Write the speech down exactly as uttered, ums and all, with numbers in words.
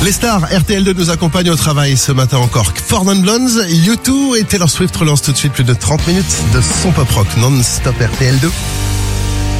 Les stars R T L deux nous accompagnent au travail ce matin encore. Four Non Blondes, U deux et Taylor Swift relance tout de suite plus de trente minutes de son pop rock non-stop R T L deux.